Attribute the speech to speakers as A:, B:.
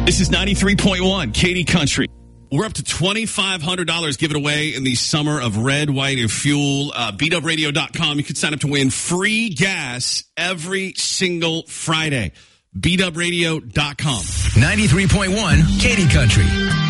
A: This is 93.1 Katy Country. We're up to $2,500 given away in the summer of red, white, and fuel. BeatUpRadio.com. You can sign up to win free gas every single Friday. BeatUpRadio.com.
B: 93.1 Katy Country.